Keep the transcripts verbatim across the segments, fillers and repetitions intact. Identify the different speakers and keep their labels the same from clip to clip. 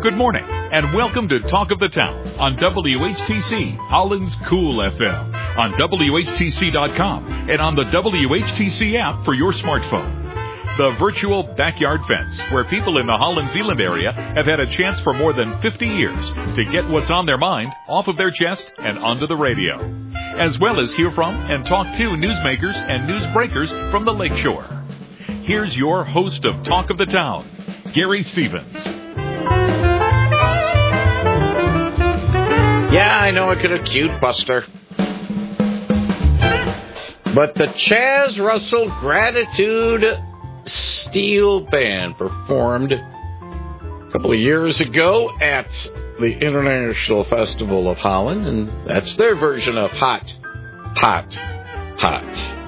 Speaker 1: Good morning, and welcome to Talk of the Town on W H T C, Holland's Cool F M, on W H T C dot com, and on the W H T C app for your smartphone. The virtual backyard fence, where people in the Holland Zeeland area have had a chance for more than fifty years to get what's on their mind off of their chest and onto the radio, as well as hear from and talk to newsmakers and newsbreakers from the lakeshore. Here's your host of Talk of the Town, Gary Stevens.
Speaker 2: Yeah, I know I could have cued Buster. But the Chaz Russell Gratitude Steel Band performed a couple of years ago at the International Festival of Holland, and that's their version of Hot, Hot, Hot.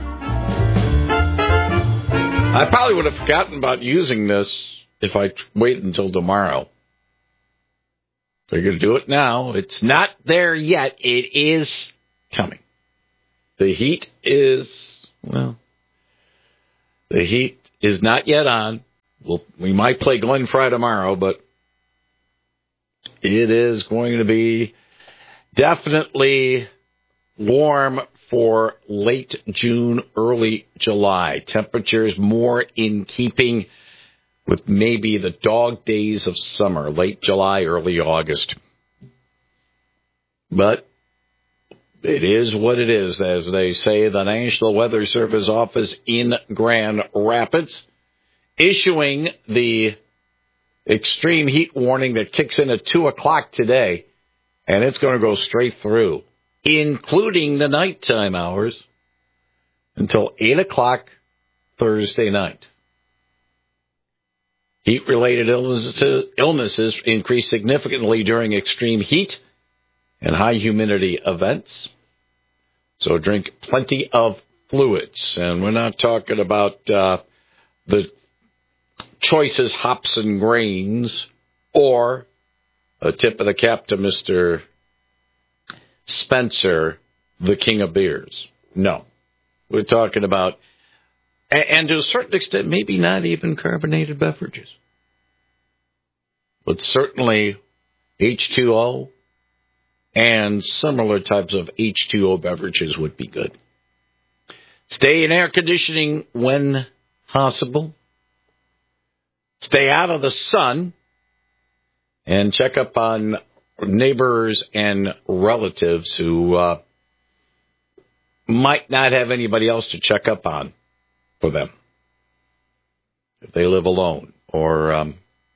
Speaker 2: I probably would have forgotten about using this if I waited until tomorrow. They're going to do it now. It's not there yet. It is coming. The heat is, well, the heat is not yet on. We'll, we might play Glenn Fry tomorrow, but it is going to be definitely warm for late June, early July. Temperatures more in keeping with maybe the dog days of summer, late July, early August. But it is what it is, as they say, the National Weather Service office in Grand Rapids, issuing the extreme heat warning that kicks in at two o'clock today, and it's going to go straight through, including the nighttime hours, until eight o'clock Thursday night. Heat-related illnesses, illnesses increase significantly during extreme heat and high humidity events. So drink plenty of fluids. And we're not talking about uh, the choicest hops and grains or a tip of the cap to Mister Spencer, the king of beers. No. We're talking about, and to a certain extent, maybe not even carbonated beverages. But certainly H two O and similar types of H two O beverages would be good. Stay in air conditioning when possible. Stay out of the sun. And check up on neighbors and relatives who uh, might not have anybody else to check up on for them if they live alone or um,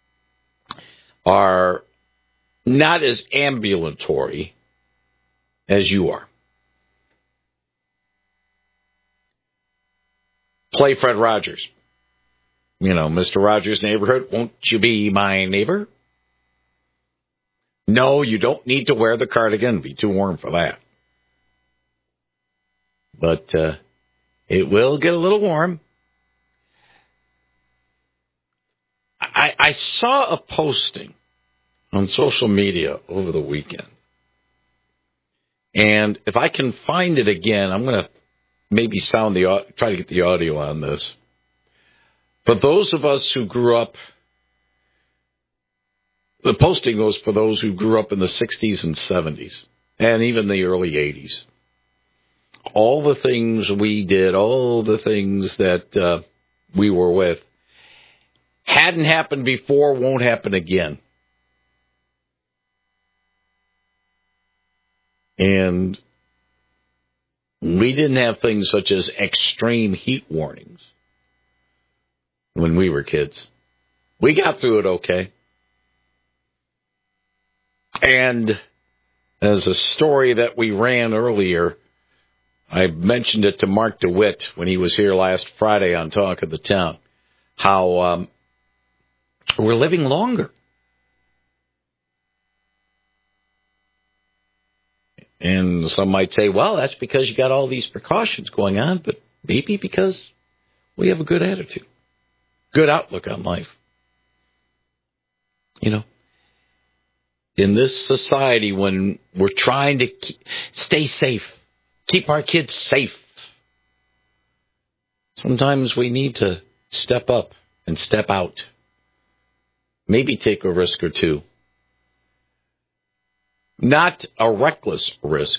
Speaker 2: are not as ambulatory as you are. Play Fred Rogers. You know, Mister Rogers' Neighborhood, won't you be my neighbor? No, you don't need to wear the cardigan. It'd be too warm for that. But uh, it will get a little warm. I, I saw a posting on social media over the weekend. And if I can find it again, I'm going to maybe sound the try to get the audio on this. For those of us who grew up, the posting was for those who grew up in the sixties and seventies, and even the early eighties. All the things we did, all the things that uh, we were with, hadn't happened before, won't happen again. And we didn't have things such as extreme heat warnings when we were kids. We got through it okay. And as a story that we ran earlier, I mentioned it to Mark DeWitt when he was here last Friday on Talk of the Town, how um, we're living longer. And some might say, well, that's because you got all these precautions going on, but maybe because we have a good attitude, good outlook on life. You know, in this society, when we're trying to keep, stay safe, keep our kids safe, sometimes we need to step up and step out, maybe take a risk or two, Not a reckless risk,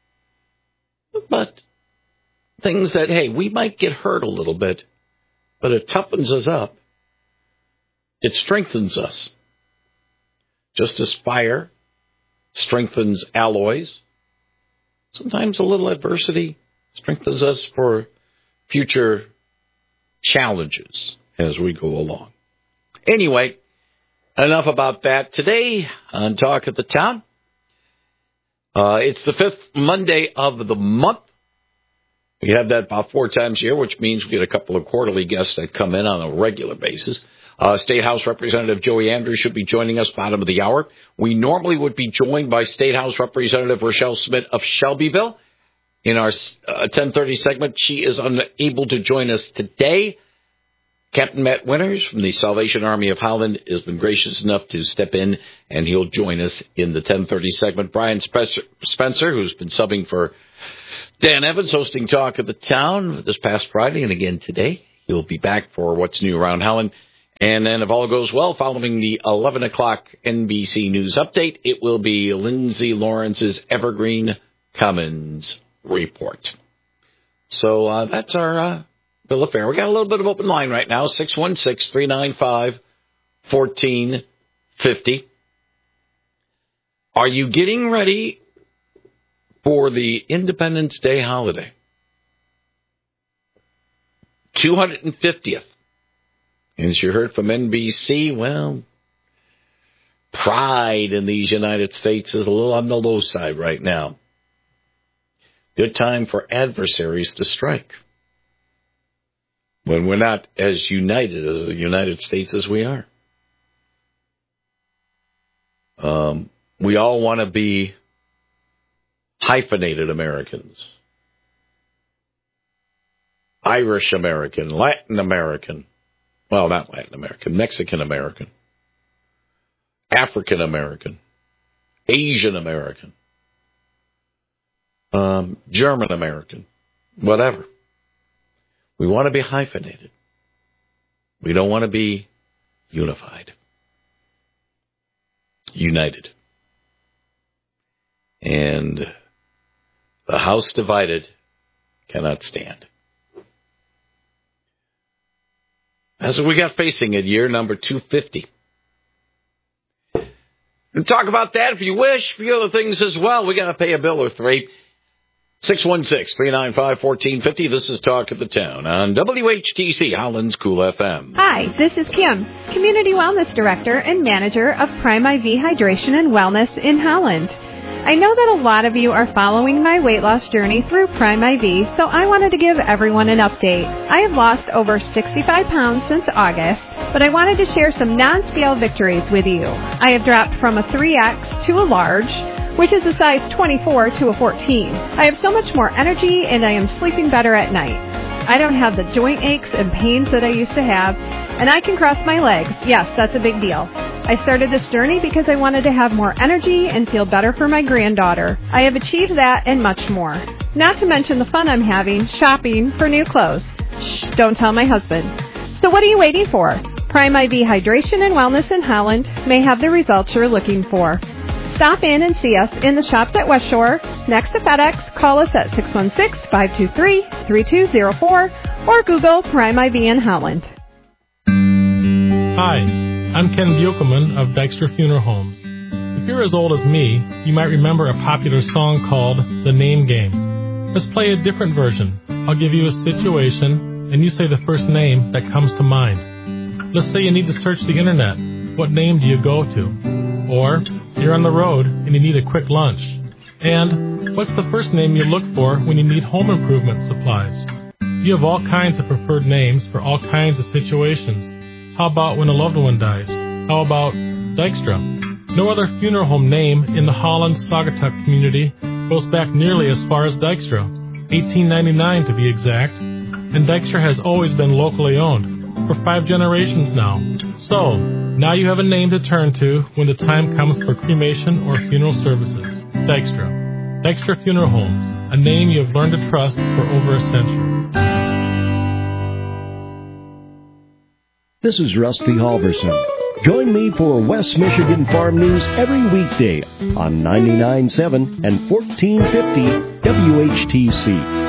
Speaker 2: but things that, hey, we might get hurt a little bit, but it toughens us up. It strengthens us. Just as fire strengthens alloys, sometimes a little adversity strengthens us for future challenges as we go along. Anyway, enough about that. Today on Talk of the Town, uh, it's the fifth Monday of the month. We have that about four times a year, which means we get a couple of quarterly guests that come in on a regular basis. Uh, State House Representative Joey Andrews should be joining us bottom of the hour. We normally would be joined by State House Representative Rochelle Smith of Shelbyville. In our uh, ten thirty segment, she is unable to join us today. Captain Matt Winters from the Salvation Army of Holland has been gracious enough to step in, and he'll join us in the ten thirty segment. Brian Spencer, Spencer, who's been subbing for Dan Evans, hosting Talk of the Town this past Friday and again today. He'll be back for What's New Around Holland. And then if all goes well, following the eleven o'clock N B C News update, it will be Lindsay Lawrence's Evergreen Commons report. So uh, that's our uh, bill of fare. We got a little bit of open line right now, six one six, three nine five, one four five zero. Are you getting ready for the Independence Day holiday? two hundred fiftieth. And as you heard from N B C, well, pride in these United States is a little on the low side right now. Good time for adversaries to strike when we're not as united as the United States as we are. Um, we all want to be hyphenated Americans. Irish American, Latin American. Well, not Latin American, Mexican American, African American, Asian American, um, German American, whatever. We want to be hyphenated. We don't want to be unified, united. And the house divided cannot stand. That's what we got facing at year number two fifty. And talk about that if you wish. A few other things as well. We got to pay a bill or three. six one six, three nine five, one four five zero. This is Talk of the Town on W H T C, Holland's Cool F M.
Speaker 3: Hi, this is Kim, Community Wellness Director and Manager of Prime I V Hydration and Wellness in Holland. I know that a lot of you are following my weight loss journey through Prime I V, so I wanted to give everyone an update. I have lost over sixty-five pounds since August, but I wanted to share some non-scale victories with you. I have dropped from a three X to a large, which is a size twenty-four to a fourteen. I have so much more energy and I am sleeping better at night. I don't have the joint aches and pains that I used to have, and I can cross my legs. Yes, that's a big deal. I started this journey because I wanted to have more energy and feel better for my granddaughter. I have achieved that and much more. Not to mention the fun I'm having shopping for new clothes. Shh, don't tell my husband. So what are you waiting for? Prime I V Hydration and Wellness in Holland may have the results you're looking for. Stop in and see us in the shops at West Shore, next to FedEx. Call us at six one six, five two three, three two zero four or Google Prime I V in Holland.
Speaker 4: Hi, I'm Ken Buchelman of Dykstra Funeral Homes. If you're as old as me, you might remember a popular song called The Name Game. Let's play a different version. I'll give you a situation, and you say the first name that comes to mind. Let's say you need to search the internet. What name do you go to? Or you're on the road and you need a quick lunch. And what's the first name you look for when you need home improvement supplies? You have all kinds of preferred names for all kinds of situations. How about when a loved one dies? How about Dykstra? No other funeral home name in the Holland-Saugatuck community goes back nearly as far as Dykstra, eighteen ninety-nine to be exact, and Dykstra has always been locally owned, for five generations now. So, now you have a name to turn to when the time comes for cremation or funeral services. Dykstra. Dykstra Funeral Homes, a name you have learned to trust for over a century.
Speaker 5: This is Rusty Halverson. Join me for West Michigan Farm News every weekday on ninety-nine point seven and fourteen fifty W H T C.